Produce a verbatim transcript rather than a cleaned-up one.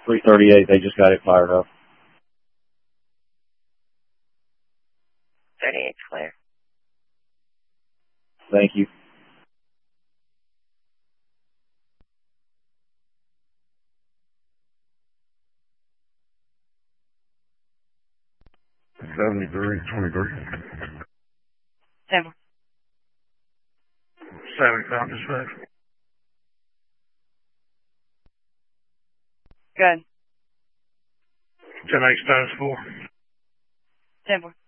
three thirty-eight, they just got it fired up. thirty-eight, clear. Thank you. seventy-three, twenty-three. Seven. Seven, found dispatch. Good. ten eight, status four. Seven.